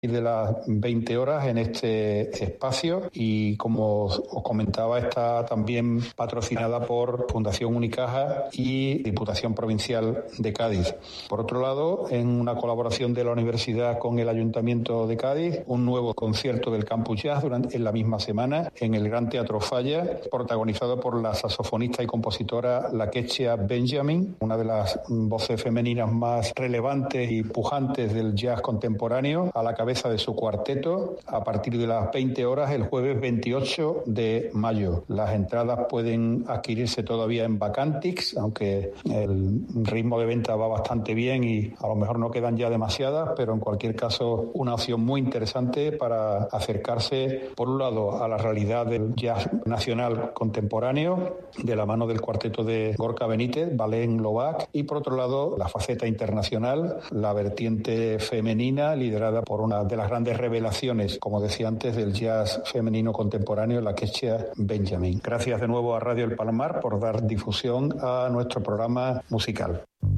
de las 20 horas en este espacio y, como os comentaba, está también patrocinada por Fundación Unicaja y Diputación Provincial de Cádiz. Por otro lado, en una colaboración de la universidad con el Ayuntamiento de Cádiz, un nuevo concierto del Campus Jazz en la misma semana en el Gran Teatro Falla, protagonizado por la saxofonista y compositora Lakecia Benjamin, una de las voces femeninas más relevantes y pujantes del jazz contemporáneo, a la cabeza de su cuarteto, a partir de las 20 horas el jueves 28 de mayo. Las entradas pueden adquirirse todavía en Vacantix, aunque el ritmo de venta va bastante bien y a lo mejor no quedan ya demasiadas, pero en cualquier caso una opción muy interesante para acercarse, por un lado, a la realidad del jazz nacional contemporáneo, de la mano del cuarteto de Gorka Benítez, Valén Lovac, y por otro lado la faceta internacional, la vertiente femenina, liderada por una de las grandes revelaciones, como decía antes, del jazz femenino contemporáneo, Lakecia Benjamin. Gracias de nuevo a Radio El Palmar por dar difusión a nuestro programa musical.